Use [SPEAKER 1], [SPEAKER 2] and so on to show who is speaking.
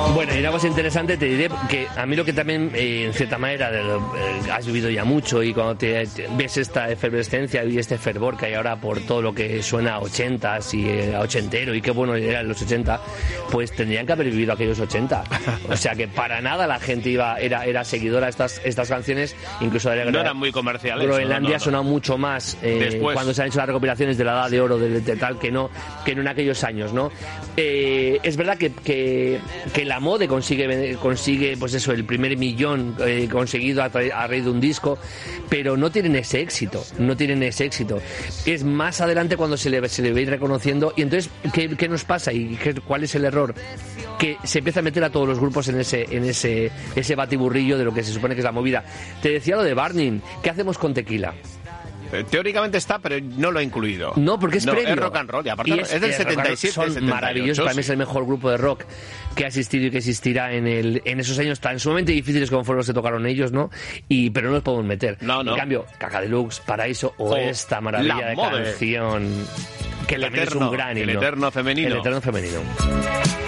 [SPEAKER 1] Bueno, y una cosa interesante te diré que a mí lo que también, en cierta manera, has vivido ya mucho y cuando ves esta efervescencia y este fervor que hay ahora por todo lo que suena a 80s y a ochentero y qué bueno eran los 80, pues tendrían que haber vivido aquellos 80. O sea que para nada la gente era seguidora de estas canciones, incluso de
[SPEAKER 2] no eran muy comerciales.
[SPEAKER 1] Groenlandia ha sonado mucho más cuando se han hecho las recopilaciones de la Edad de Oro de tal que no en aquellos años, ¿no? Es verdad que la Mode consigue pues eso, el primer millón conseguido a raíz de un disco, pero no tienen ese éxito. Es más adelante cuando se le va a ir reconociendo. Y entonces, ¿qué nos pasa? ¿Y cuál es el error? Que se empieza a meter a todos los grupos en ese batiburrillo de lo que se supone que es la movida. Te decía lo de Burning. ¿Qué hacemos con Tequila?
[SPEAKER 2] Teóricamente está, pero no lo he incluido.
[SPEAKER 1] No, porque es previo.
[SPEAKER 2] Es rock and roll, y aparte es del 77.
[SPEAKER 1] Son
[SPEAKER 2] 78,
[SPEAKER 1] maravillosos. Para mí es el mejor grupo de rock que ha existido y que existirá en esos años tan sumamente difíciles como fueron los que tocaron ellos, ¿no? Pero no los podemos meter.
[SPEAKER 2] No.
[SPEAKER 1] En cambio, Caca Deluxe, Paraíso o esta maravilla de canción que también es un gran himno.
[SPEAKER 2] El Eterno Femenino.
[SPEAKER 1] El Eterno Femenino.